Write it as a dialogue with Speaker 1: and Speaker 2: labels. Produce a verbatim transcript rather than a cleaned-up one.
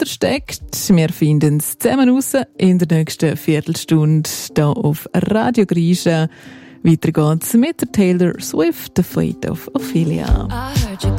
Speaker 1: dahinter steckt. Wir finden es zusammen raus in der nächsten Viertelstunde hier auf Radio Grisha. Weiter geht's mit der Taylor Swift, The Fate of Ophelia.